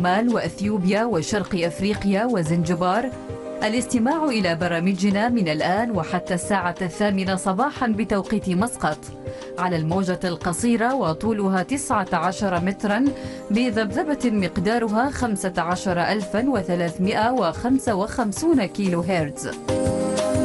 والصومال وأثيوبيا وشرق أفريقيا وزنجبار الاستماع إلى برامجنا من الآن وحتى الساعة 8 صباحا بتوقيت مسقط على الموجة القصيرة وطولها 19 مترا بذبذبة مقدارها 15355 كيلو هرتز.